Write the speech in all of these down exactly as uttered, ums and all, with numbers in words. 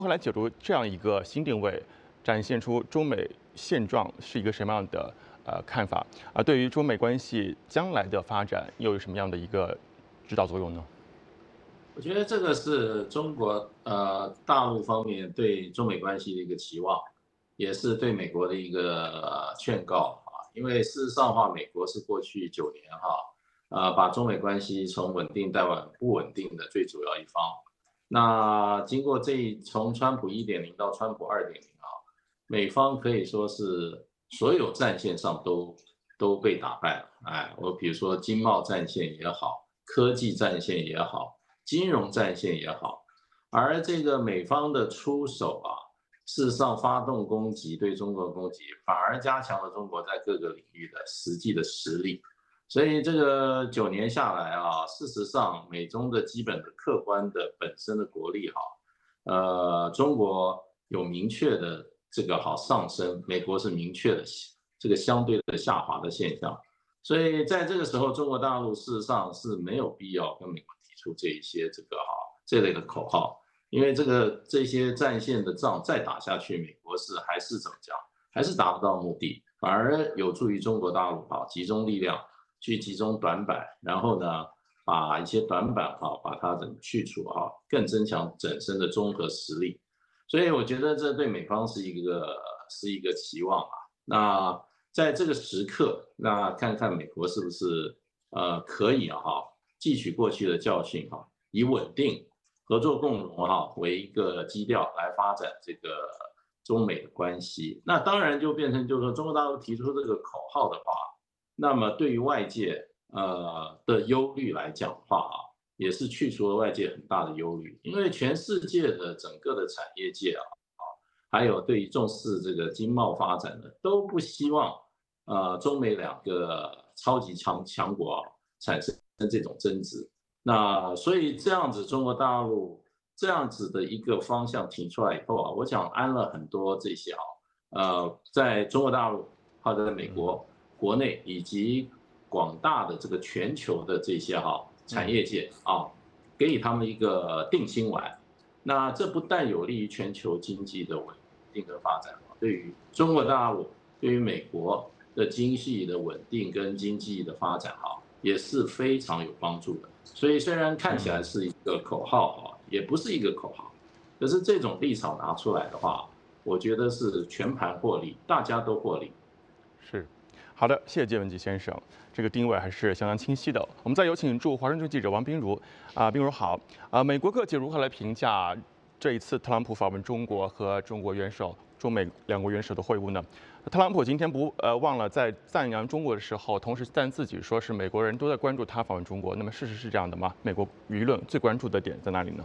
何来解读这样一个新定位，展现出中美现状是一个什么样的呃看法？啊，对于中美关系将来的发展又有什么样的一个指导作用呢？ 我觉得这个是中国呃大陆方面对中美关系的一个期望，也是对美国的一个呃劝告啊。因为事实上的话，美国是过去九年哈，呃，把中美关系从稳定带往不稳定的最主要一方。那经过这一从川普一点零到川普二点零啊，美方可以说是所有战线上都都被打败了。哎，我比如说经贸战线也好，科技战线也好。金融战线也好，而这个美方的出手啊，事实上发动攻击，对中国攻击，反而加强了中国在各个领域的实际的实力。所以这个九年下来啊，事实上美中的基本的客观的本身的国力哈，呃，中国有明确的这个好上升，美国是明确的这个相对的下滑的现象。所以在这个时候，中国大陆事实上是没有必要跟美国提出这一些这个哈这类的口号，因为这个这些战线的仗再打下去，美国是还是怎么讲，还是达不到目的，反而有助于中国大陆哈集中力量去集中短板，然后呢把一些短板哈把它整去除哈，更增强整身的综合实力。所以我觉得这对美方是一个是一个期望啊。那在这个时刻，那看看美国是不是呃可以啊哈汲取过去的教训哈，以稳定、合作共荣哈为一个基调来发展这个中美的关系。那当然就变成就是说，中国大陆提出这个口号的话，那么对于外界呃的忧虑来讲的话啊，也是去除了外界很大的忧虑，因为全世界的整个的产业界啊。还有对于重视这个经贸发展的，都不希望呃中美两个超级强强国啊产生这种争执。那所以这样子，中国大陆这样子的一个方向提出来以后啊，我想安了很多这些啊，呃，在中国大陆或者在美嗯国国内以及广大的这个全球的这些哈、产嗯。 业界啊，给予他们一个定心丸。那这不但有利于全球经济的稳定和发展，对于中国大陆、对于美国的经济的稳定跟经济的发展哈，也是非常有帮助的。所以虽然看起来嗯。 是一个口号哈，也不是一个口号，可是这种立场拿出来的话，我觉得是全盘获利，大家都获利。 是，好的，谢谢谢文吉先生，这个定位还是相当清晰的。我们再有请驻华盛顿记者王冰如，啊、冰如好，啊、美国各界如何来评价这一次特朗普访问中国和中国元首、中美两国元首的会晤呢？特朗普今天不呃忘了在赞扬中国的时候，同时赞自己说是美国人都在关注他访问中国，那么事实是这样的吗？美国舆论最关注的点在哪里呢？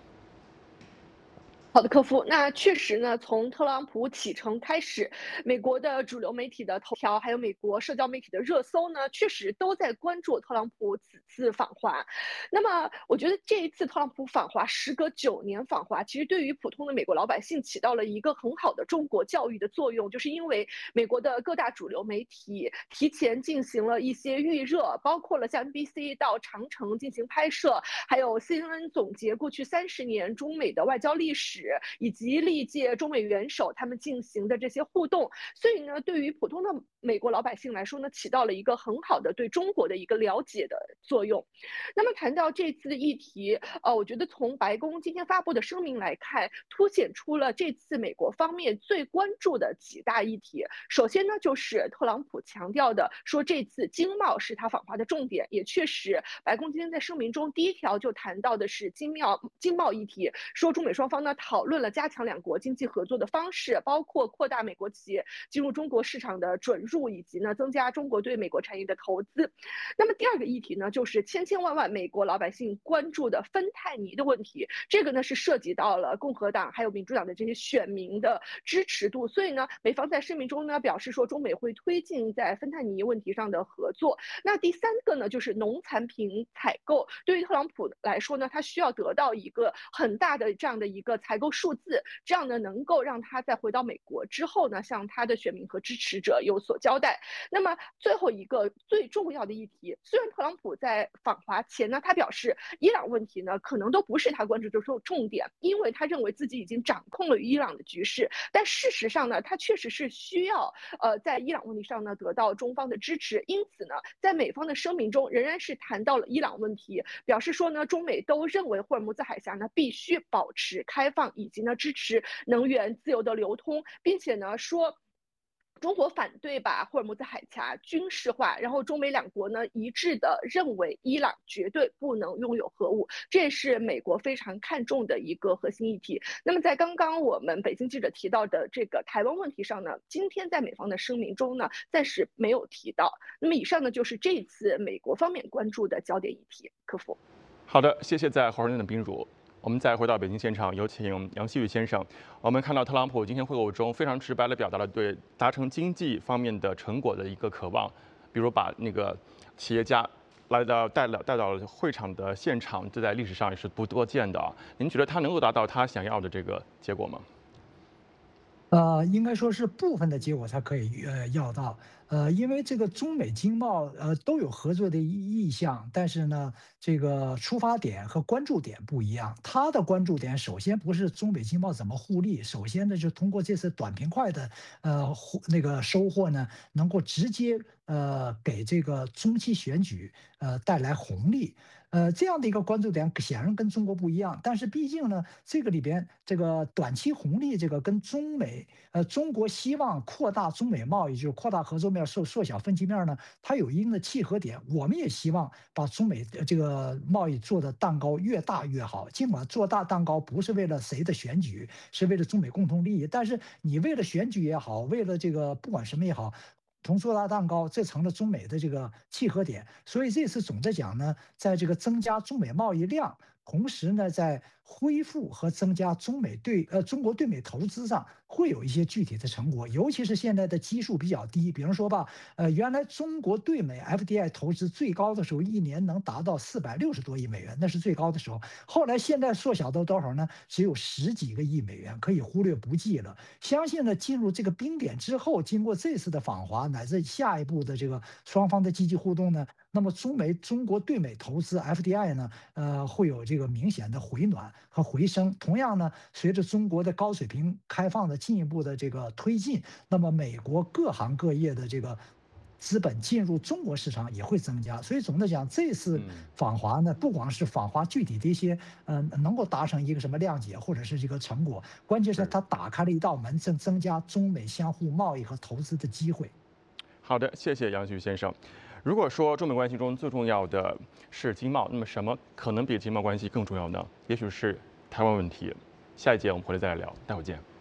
好的，客服。那确实呢，从特朗普启程开始，美国的主流媒体的头条，还有美国社交媒体的热搜呢，确实都在关注特朗普此次访华。那么，我觉得这一次特朗普访华，时隔九年访华，其实对于普通的美国老百姓起到了一个很好的中国教育的作用，就是因为美国的各大主流媒体提前进行了一些预热，包括了像 N B C 到长城进行拍摄，还有 C N N 总结过去三十年中美的外交历史。以及历届中美元首他们进行的这些互动，所以呢，对于普通的美国老百姓来说呢，起到了一个很好的对中国的一个了解的作用。那么谈到这次的议题，呃，我觉得从白宫今天发布的声明来看，凸显出了这次美国方面最关注的几大议题。首先呢，就是特朗普强调的说，这次经贸是他访华的重点，也确实，白宫今天在声明中第一条就谈到的是经贸经贸议题，说中美双方呢讨论了加强两国经济合作的方式，包括扩大美国企业进入中国市场的准入，以及呢增加中国对美国产业的投资。那么第二个议题呢，就是千千万万美国老百姓关注的芬太尼的问题。这个呢是涉及到了共和党还有民主党的这些选民的支持度，所以呢，美方在声明中呢表示说，中美会推进在芬太尼问题上的合作。那第三个呢，就是农产品采购。对于特朗普来说呢，他需要得到一个很大的这样的一个采购。 够数字，这样呢能够让他在回到美国之后呢，向他的选民和支持者有所交代。那么最后一个最重要的议题，虽然特朗普在访华前呢，他表示伊朗问题呢可能都不是他关注的重点，因为他认为自己已经掌控了伊朗的局势。但事实上呢，他确实是需要呃在伊朗问题上呢得到中方的支持，因此呢，在美方的声明中仍然是谈到了伊朗问题，表示说呢，中美都认为霍尔木兹海峡呢必须保持开放，以及呢支持能源自由的流通，并且呢说。中国反对把霍尔木兹海峡军事化，然后中美两国呢一致的认为伊朗绝对不能拥有核武，这也是美国非常看重的一个核心议题。那么在刚刚我们北京记者提到的这个台湾问题上呢，今天在美方的声明中呢暂时没有提到。那么以上呢就是这次美国方面关注的焦点议题。客服， 好的，谢谢在华盛顿的冰如。我们再回到北京现场，有请杨希宇先生。我们看到特朗普今天会晤中非常直白地表达了对达成经济方面的成果的一个渴望，比如把那个企业家来到带了带到会场的现场，这在历史上也是不多见的啊。您觉得他能够达到他想要的这个结果吗？ 呃，应该说是部分的结果才可以呃要到，呃，因为这个中美经贸呃都有合作的意意向，但是呢，这个出发点和关注点不一样。他的关注点首先不是中美经贸怎么互利，首先呢就通过这次短平快的呃获那个收获呢，能够直接呃给这个中期选举呃带来红利。呃，这样的一个关注点显然跟中国不一样，但是毕竟呢，这个里边这个短期红利，这个跟中美呃中国希望扩大中美贸易，就是扩大合作面、缩缩小分歧面呢，它有一定的契合点。我们也希望把中美这个贸易做的蛋糕越大越好，尽管做大蛋糕不是为了谁的选举，是为了中美共同利益，但是你为了选举也好，为了这个不管什么也好。同做大蛋糕，这成了中美的这个契合点。所以这次总的讲呢，在这个增加中美贸易量，同时呢，在恢复和增加中美对呃中国对美投资上会有一些具体的成果，尤其是现在的基数比较低，比如说吧，呃，原来中国对美 F D I 投资最高的时候，一年能达到四百六十多亿美元，那是最高的时候。后来现在缩小到多少呢？只有十几个亿美元，可以忽略不计了。相信呢，进入这个冰点之后，经过这次的访华乃至下一步的这个双方的积极互动呢，那么中美中国对美投资 F D I 呢，呃，会有这个明显的回暖和回升。同样呢，随着中国的高水平开放的进一步的这个推进，那么美国各行各业的这个资本进入中国市场也会增加。所以总的讲，这次访华呢，不光是访华具体的一些呃能够达成一个什么谅解或者是这个成果，关键是它打开了一道门，增增加中美相互贸易和投资的机会。 好的，谢谢杨旭先生。如果说中美关系中最重要的是经贸，那么什么可能比经贸关系更重要呢？也许是台湾问题。下一节我们回来再来聊，待会儿见。